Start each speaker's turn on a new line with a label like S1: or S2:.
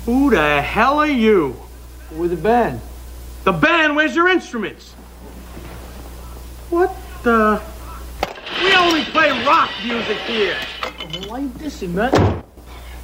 S1: Who the hell are you?
S2: With the band.
S1: The band? Where's your instruments? What the? We only play rock music here.
S2: Why you dissing, man?